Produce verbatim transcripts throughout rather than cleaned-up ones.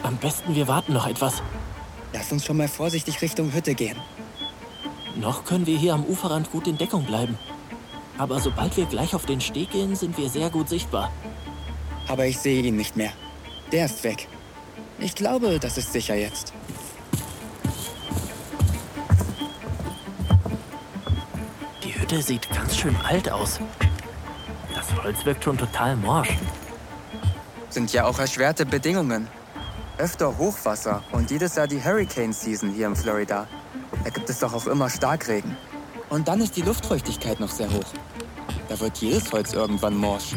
Am besten wir warten noch etwas. Lass uns schon mal vorsichtig Richtung Hütte gehen. Noch können wir hier am Uferrand gut in Deckung bleiben. Aber sobald wir gleich auf den Steg gehen, sind wir sehr gut sichtbar. Aber ich sehe ihn nicht mehr. Der ist weg. Ich glaube, das ist sicher jetzt. Die Hütte sieht ganz schön alt aus. Das Holz wirkt schon total morsch. Sind ja auch erschwerte Bedingungen. Öfter Hochwasser und jedes Jahr die Hurricane-Season hier in Florida. Da gibt es doch auch immer Starkregen. Und dann ist die Luftfeuchtigkeit noch sehr hoch. Da wird jedes Holz irgendwann morsch.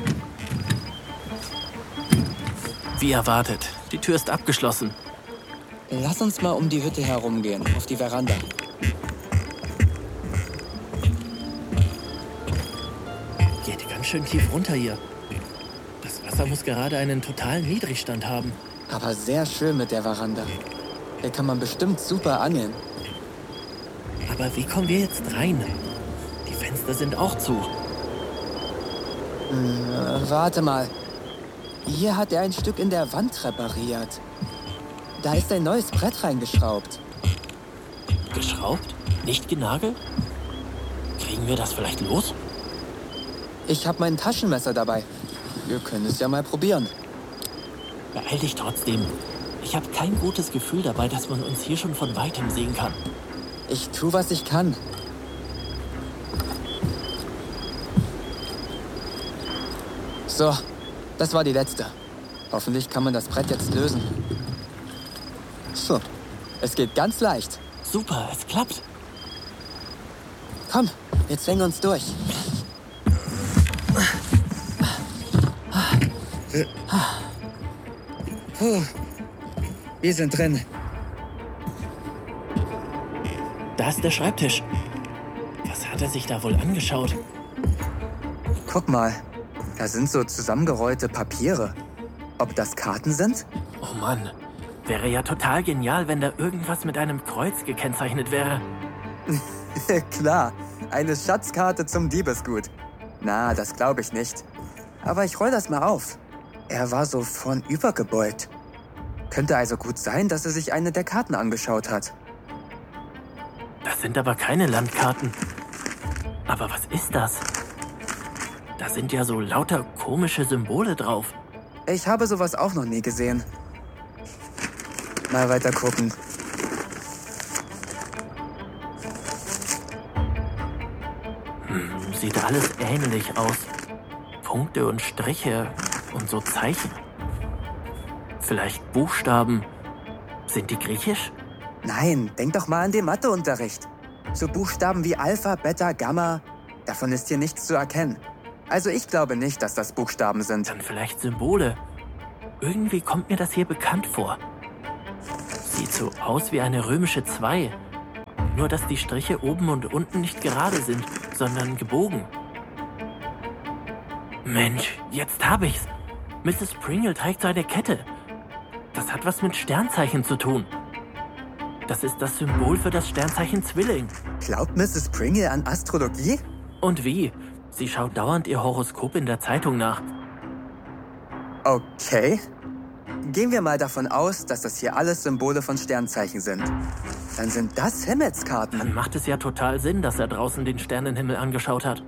Wie erwartet, die Tür ist abgeschlossen. Lass uns mal um die Hütte herumgehen, auf die Veranda. Geht ganz schön tief runter hier. Das Wasser muss gerade einen totalen Niedrigstand haben. Aber sehr schön mit der Veranda. Hier kann man bestimmt super angeln. Aber wie kommen wir jetzt rein? Die Fenster sind auch zu. Hm, warte mal. Hier hat er ein Stück in der Wand repariert. Da ist ein neues Brett reingeschraubt. Geschraubt? Nicht genagelt? Kriegen wir das vielleicht los? Ich habe mein Taschenmesser dabei. Wir können es ja mal probieren. Beeil dich trotzdem. Ich habe kein gutes Gefühl dabei, dass man uns hier schon von weitem sehen kann. Ich tue, was ich kann. So, das war die letzte. Hoffentlich kann man das Brett jetzt lösen. So, es geht ganz leicht. Super, es klappt. Komm, wir zwängen uns durch. Puh, wir sind drin. Da ist der Schreibtisch. Was hat er sich da wohl angeschaut? Guck mal, da sind so zusammengerollte Papiere. Ob das Karten sind? Oh Mann, wäre ja total genial, wenn da irgendwas mit einem Kreuz gekennzeichnet wäre. Klar, eine Schatzkarte zum Diebesgut. Na, das glaube ich nicht. Aber ich roll das mal auf. Er war so vornübergebeugt. Könnte also gut sein, dass er sich eine der Karten angeschaut hat. Das sind aber keine Landkarten. Aber was ist das? Da sind ja so lauter komische Symbole drauf. Ich habe sowas auch noch nie gesehen. Mal weiter gucken. Hm, sieht alles ähnlich aus. Punkte und Striche und so Zeichen. Vielleicht Buchstaben. Sind die griechisch? Nein, denk doch mal an den Matheunterricht. So Buchstaben wie Alpha, Beta, Gamma. Davon ist hier nichts zu erkennen. Also ich glaube nicht, dass das Buchstaben sind. Dann vielleicht Symbole. Irgendwie kommt mir das hier bekannt vor. Sieht so aus wie eine römische zwei. Nur, dass die Striche oben und unten nicht gerade sind, sondern gebogen. Mensch, jetzt habe ich's. Misses Pringle trägt so eine Kette. Das hat was mit Sternzeichen zu tun. Das ist das Symbol für das Sternzeichen Zwilling. Glaubt Misses Pringle an Astrologie? Und wie? Sie schaut dauernd ihr Horoskop in der Zeitung nach. Okay. Gehen wir mal davon aus, dass das hier alles Symbole von Sternzeichen sind. Dann sind das Himmelskarten. Dann macht es ja total Sinn, dass er draußen den Sternenhimmel angeschaut hat.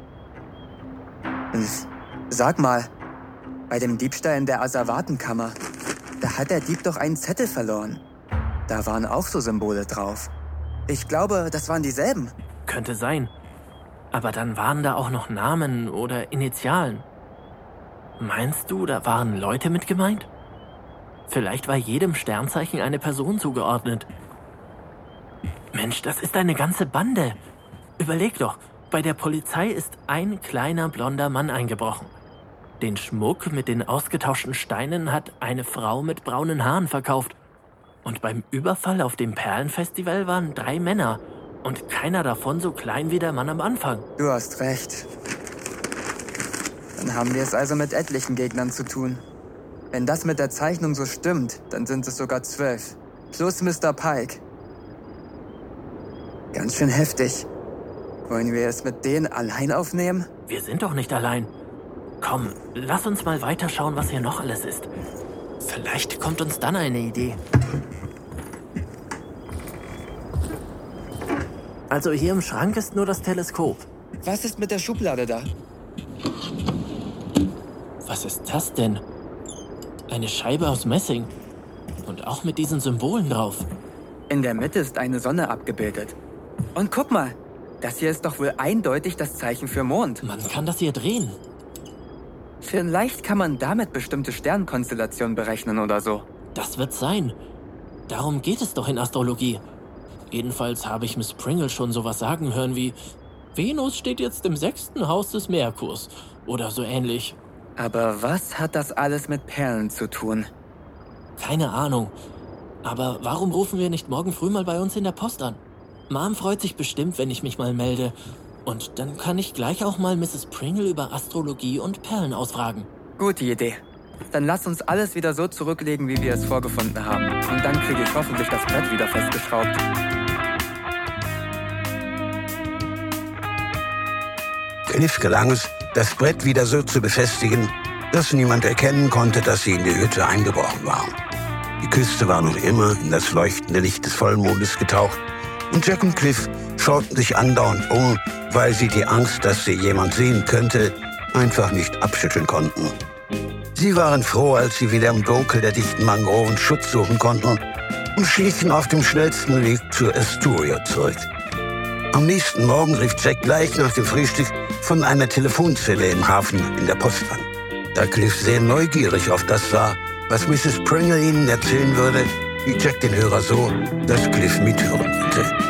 Sag mal, bei dem Diebstahl in der Asservatenkammer, da hat der Dieb doch einen Zettel verloren. Da waren auch so Symbole drauf. Ich glaube, das waren dieselben. Könnte sein. Aber dann waren da auch noch Namen oder Initialen. Meinst du, da waren Leute mit gemeint? Vielleicht war jedem Sternzeichen eine Person zugeordnet. Mensch, das ist eine ganze Bande. Überleg doch, bei der Polizei ist ein kleiner blonder Mann eingebrochen. Den Schmuck mit den ausgetauschten Steinen hat eine Frau mit braunen Haaren verkauft. Und beim Überfall auf dem Perlenfestival waren drei Männer. Und keiner davon so klein wie der Mann am Anfang. Du hast recht. Dann haben wir es also mit etlichen Gegnern zu tun. Wenn das mit der Zeichnung so stimmt, dann sind es sogar zwölf. Plus Mister Pike. Ganz schön heftig. Wollen wir es mit denen allein aufnehmen? Wir sind doch nicht allein. Komm, lass uns mal weiterschauen, was hier noch alles ist. Vielleicht kommt uns dann eine Idee. Also hier im Schrank ist nur das Teleskop. Was ist mit der Schublade da? Was ist das denn? Eine Scheibe aus Messing. Und auch mit diesen Symbolen drauf. In der Mitte ist eine Sonne abgebildet. Und guck mal, das hier ist doch wohl eindeutig das Zeichen für Mond. Man kann das hier drehen. Vielleicht kann man damit bestimmte Sternkonstellationen berechnen oder so. Das wird sein. Darum geht es doch in Astrologie. Jedenfalls habe ich Miss Pringle schon sowas sagen hören wie: Venus steht jetzt im sechsten Haus des Merkurs. Oder so ähnlich. Aber was hat das alles mit Perlen zu tun? Keine Ahnung. Aber warum rufen wir nicht morgen früh mal bei uns in der Post an? Mom freut sich bestimmt, wenn ich mich mal melde. Und dann kann ich gleich auch mal Misses Pringle über Astrologie und Perlen ausfragen. Gute Idee. Dann lass uns alles wieder so zurücklegen, wie wir es vorgefunden haben. Und dann kriege ich hoffentlich das Brett wieder festgeschraubt. Cliff gelang es, das Brett wieder so zu befestigen, dass niemand erkennen konnte, dass sie in die Hütte eingebrochen waren. Die Küste war noch immer in das leuchtende Licht des Vollmondes getaucht und Jack und Cliff schauten sich andauernd um, weil sie die Angst, dass sie jemand sehen könnte, einfach nicht abschütteln konnten. Sie waren froh, als sie wieder im Dunkel der dichten Mangroven Schutz suchen konnten und schlichen auf dem schnellsten Weg zur Astoria zurück. Am nächsten Morgen rief Jack gleich nach dem Frühstück von einer Telefonzelle im Hafen in der Post an. Da Cliff sehr neugierig auf das war, was Misses Pringle ihnen erzählen würde, hielt Jack den Hörer so, dass Cliff mithören konnte.